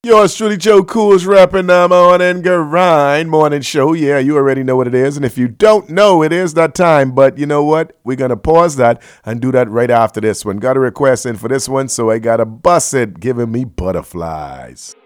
Yours truly, Joe Cool's rapping the morning grind morning show. Yeah, you already know what it is. And if you don't know, it is that time. But you know what? We're going to pause that and do that right after this one. Got a request in for this one, so I got to bust it, giving me butterflies.